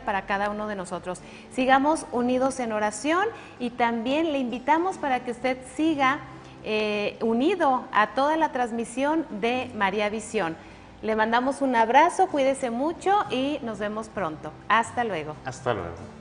para cada uno de nosotros. Sigamos unidos en oración y también le invitamos para que usted siga unido a toda la transmisión de María Visión. Le mandamos un abrazo, cuídese mucho y nos vemos pronto. Hasta luego. Hasta luego.